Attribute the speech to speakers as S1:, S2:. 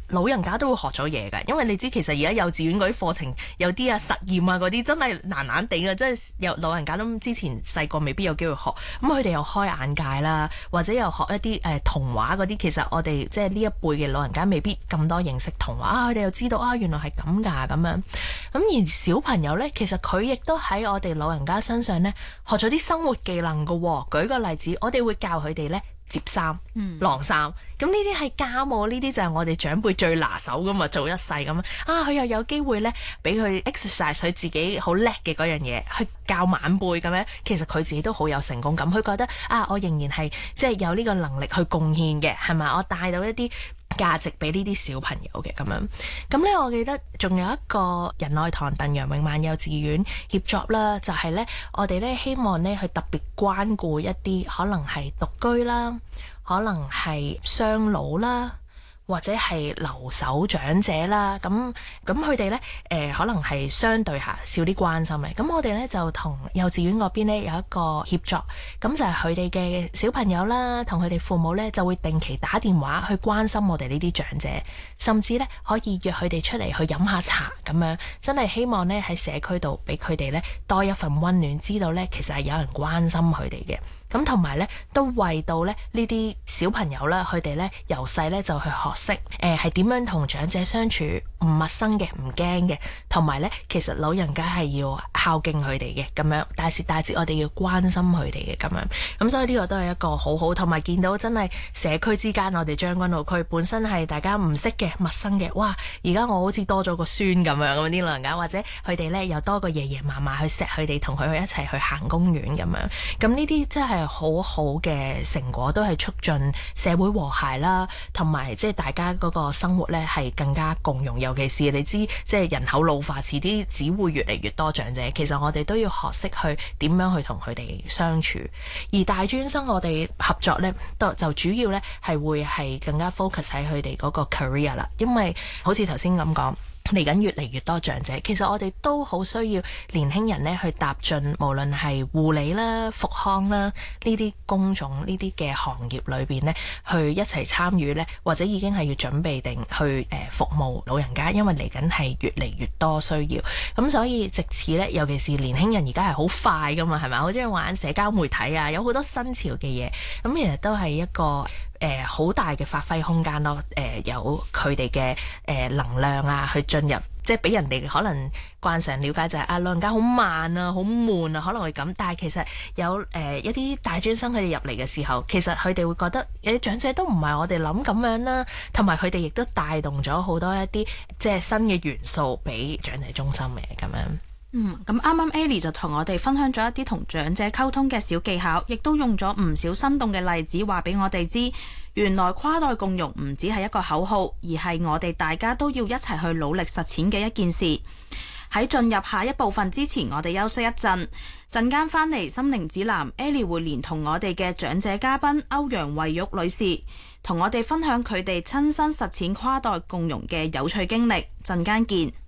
S1: 老人家都會學咗嘢㗎，因為你知其實而家幼稚園嗰啲課程有啲實驗嗰啲真係難難地嘅，即係有老人家都之前細個未必有機會學，咁佢哋又開眼界啦，或者又學一啲童話嗰啲，其實我哋即係呢一輩嘅老人家未必咁多認識童話，佢哋又知道原來係咁㗎咁樣。咁而小朋友呢，其實佢亦都喺我哋老人家身上呢學咗啲生活技能㗎喎。舉個例子，我哋會教佢哋呢摺衫、晾衫，咁呢啲係家務，呢啲就係我哋長輩最拿手噶嘛，做一世咁佢又有機會呢，俾佢 exercise 佢自己好叻嘅嗰樣嘢，去教晚輩咁樣，其實佢自己都好有成功感，佢覺得我仍然係即係有呢個能力去貢獻嘅，係咪？我帶到一啲價值俾呢啲小朋友嘅咁樣。咁呢，我記得仲有一個仁愛堂鄧陽永曼幼稚園協作啦，就係呢，我哋呢希望呢去特別關顧一啲可能係獨居啦，可能係雙老啦，或者係留守長者啦，咁佢哋呢，可能係相對下少啲關心嘅。咁我哋呢，就同幼稚園嗰邊呢有一個協作，咁就係佢哋嘅小朋友啦，同佢哋父母呢，就會定期打電話去關心我哋呢啲長者，甚至呢，可以約佢哋出嚟去飲下茶咁樣，真係希望呢，喺社區度俾佢哋呢多一份溫暖，知道呢，其實係有人關心佢哋嘅。咁同埋咧，都為到咧呢啲小朋友啦，佢哋咧由細咧就去學識係點樣同長者相處，唔陌生嘅，唔驚嘅，同埋咧其實老人家係要孝敬佢哋嘅咁樣，大時大節我哋要關心佢哋嘅咁樣。咁所以呢個都係一個好好，同埋見到真係社區之間，我哋將軍澳區本身係大家唔識嘅、陌生嘅，哇！而家我好似多咗個孫咁樣，咁啲老人家或者佢哋咧又多個爺爺嫲嫲去錫佢哋，同佢一齊去行公園咁樣。咁呢啲真係好好嘅成果，都係促進社會和諧啦，同埋即係大家嗰個生活咧係更加共融。尤其是你知，即係人口老化，遲啲只會越嚟越多長者。其實我哋都要學識去點樣去同佢哋相處。而大專生我哋合作咧，就主要咧係會係更加 focus 喺佢哋嗰個 career 啦，因為好似頭先咁講。嚟緊越嚟越多長者，其實我哋都好需要年輕人呢去踏進，無論係護理啦、復康啦呢啲工種、呢啲嘅行業裏邊呢，去一齊參與呢，或者已經係要準備定去服務老人家，因為嚟緊係越嚟越多需要，咁所以藉此呢，尤其是年輕人而家係好快㗎嘛，係咪？好中意玩社交媒體啊，有好多新潮嘅嘢，咁其實都係一個好大嘅發揮空間咯。有佢哋嘅能量啊，去進入，即係俾人哋可能慣常了解就係老人家好慢啊，好悶啊，可能會咁。但係其實有一啲大專生佢哋入嚟嘅時候，其實佢哋會覺得有啲長者都唔係我哋諗咁樣啦，同埋佢哋亦都帶動咗好多一啲即係新嘅元素俾長者中心嘅咁樣。
S2: 咁啱啱 Ellie 就同我哋分享咗一啲同長者溝通嘅小技巧，亦都用咗唔少生動嘅例子話俾我哋知，原來跨代共融唔只係一個口號，而係我哋大家都要一齊去努力實踐嘅一件事。喺進入下一部分之前，我哋休息一陣，陣間返嚟心靈指南 Ellie 會連同我哋嘅長者嘉賓歐陽慧玉女士，同我哋分享佢哋親身實踐跨代共融嘅有趣經歷。陣間見。